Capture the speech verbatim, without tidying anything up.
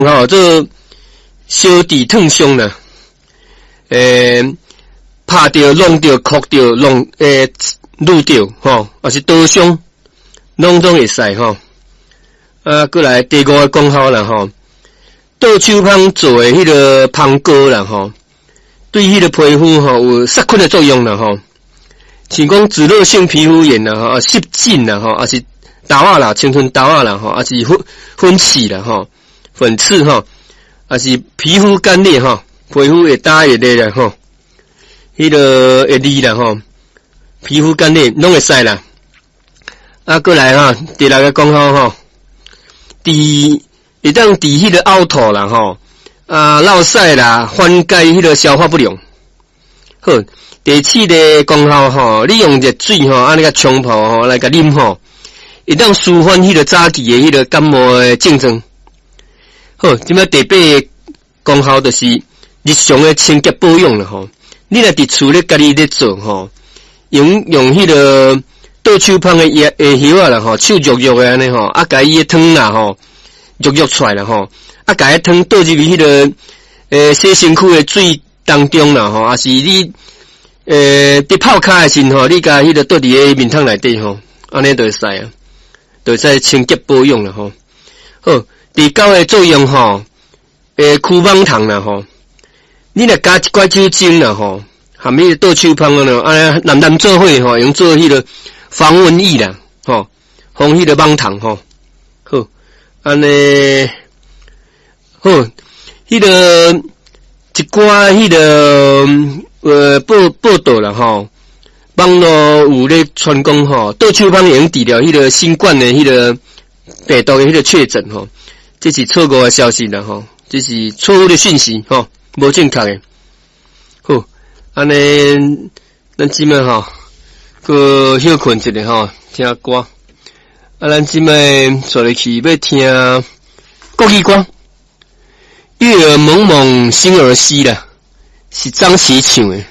吼，这小弟烫伤啦，诶、欸，拍着、弄着、哭着、弄诶、撸着，吼，还是刀伤，拢总会使吼。啊，过来第五个功效啦吼，倒手芳做诶迄个芳膏啦吼，对迄个皮肤吼有杀菌的作用啦吼。像讲脂漏性皮肤炎啦吼，啊湿疹啦吼，啊是痘仔啦、青春痘仔啦吼，啊是粉粉刺啦吼、粉刺吼，啊是皮肤干裂吼，皮肤会打会裂啦吼，迄个会裂啦吼，皮肤干裂拢会使啦。啊，过来哈，第六个功效吼。伫会当伫迄个凹凸啦吼，啊落屎啦，缓解迄个消化不良。好，第七个功效吼，利用热水吼，安尼个冲泡吼来个啉吼，会当舒缓迄个早期的迄个感冒的症状。好，即摆第八个功效就是日常的清洁保养啦吼。你若伫厝咧家己咧做吼，用用迄个。倒手芳的叶叶叶啊啦吼，手肉肉的安尼吼，啊，甲伊个汤啦吼，肉肉出来啦吼，啊，甲伊汤倒入去迄个诶洗身躯的水当中啦吼，啊是你诶伫泡脚的时吼，你甲迄个倒伫个面汤内底吼，安尼就会使啊，就会使清洁保养啦吼。好，第九个作用吼，诶驱蠓糖啦吼，你若加一寡酒精啦吼，含迄个倒手芳啊咯，安尼男男做伙吼，用做迄个。防蚊液啦，吼，防迄个蠓糖吼，好，安尼好，迄、那个一寡迄、那个呃报报道啦吼，网络有咧传讲吼，倒手芳已经治疗迄个新冠的迄个病毒的迄个确诊吼，这是错误的消息啦吼，这是错误的讯息吼，无正确的。好，安尼咱即摆吼。个休困一下吼，听歌。啊，咱即摆坐入去要听国语歌，月儿蒙蒙星儿稀啦，是张琪唱的。